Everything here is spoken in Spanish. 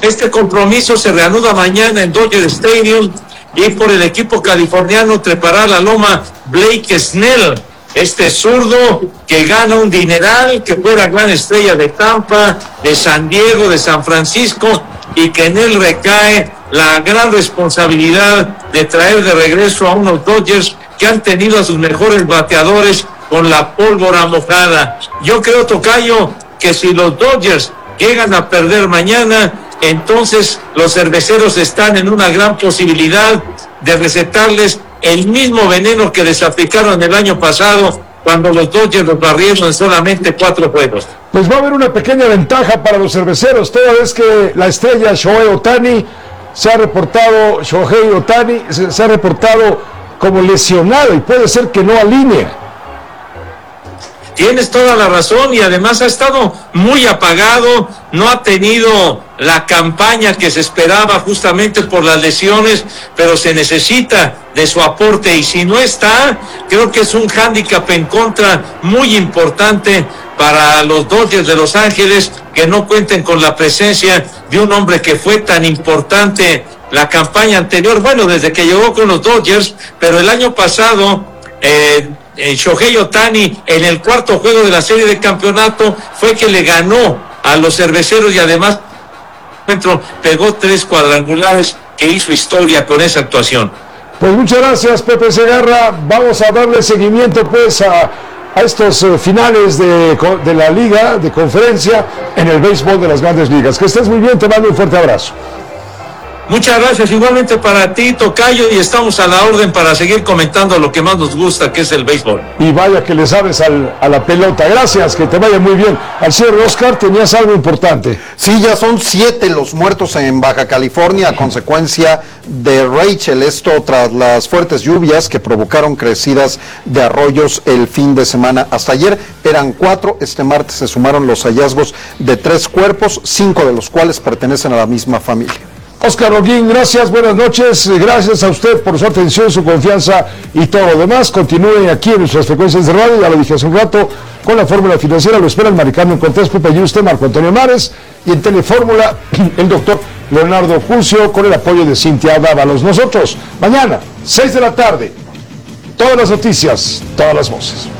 Este compromiso se reanuda mañana en Dodger Stadium y por el equipo californiano trepará la loma Blake Snell, este zurdo que gana un dineral, que fue la gran estrella de Tampa, de San Diego, de San Francisco, y que en él recae la gran responsabilidad de traer de regreso a unos Dodgers que han tenido a sus mejores bateadores con la pólvora mojada. Yo creo, tocayo, que si los Dodgers llegan a perder mañana, entonces los cerveceros están en una gran posibilidad de recetarles el mismo veneno que les aplicaron el año pasado cuando los Dodgers los barrieron en solamente 4 juegos. Pues va a haber una pequeña ventaja para los cerveceros, toda vez que la estrella Shohei Ohtani se ha reportado como lesionado y puede ser que no alinee. Tienes toda la razón, y además ha estado muy apagado, no ha tenido la campaña que se esperaba justamente por las lesiones, pero se necesita de su aporte, y si no está, creo que es un hándicap en contra muy importante para los Dodgers de Los Ángeles, que no cuenten con la presencia de un hombre que fue tan importante la campaña anterior, bueno, desde que llegó con los Dodgers, pero el año pasado Shohei Ohtani en el 4º juego de la serie de campeonato fue que le ganó a los cerveceros, y además pegó 3 cuadrangulares que hizo historia con esa actuación. Pues muchas gracias, Pepe Segarra. Vamos a darle seguimiento pues a estos finales de la liga de conferencia en el béisbol de las Grandes Ligas. Que estés muy bien, te mando un fuerte abrazo. Muchas gracias, igualmente para ti, tocayo, y estamos a la orden para seguir comentando lo que más nos gusta, que es el béisbol. Y vaya que le sabes a la pelota. Gracias, que te vaya muy bien. Al cierre, Oscar, tenías algo importante. Sí, ya son 7 los muertos en Baja California a consecuencia de Rachel, esto tras las fuertes lluvias que provocaron crecidas de arroyos el fin de semana. Hasta ayer eran 4, este martes se sumaron los hallazgos de 3 cuerpos, 5 de los cuales pertenecen a la misma familia. Oscar Holguín, gracias, buenas noches, gracias a usted por su atención, su confianza y todo lo demás. Continúen aquí en nuestras frecuencias de radio, ya lo dije hace un rato, con la Fórmula Financiera, lo esperan Mari Carmen Cortés, Pepe Yuste, Marco Antonio Mares, y en Telefórmula, el doctor Leonardo Curcio, con el apoyo de Cintia Dávalos. Nosotros, mañana, 6 de la tarde, todas las noticias, todas las voces.